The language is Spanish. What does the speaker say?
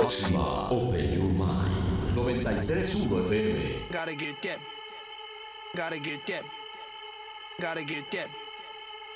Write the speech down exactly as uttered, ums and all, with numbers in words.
Máxima Open Your Mind noventa y tres punto uno F M. Gotta get that. Gotta get that. Gotta get that.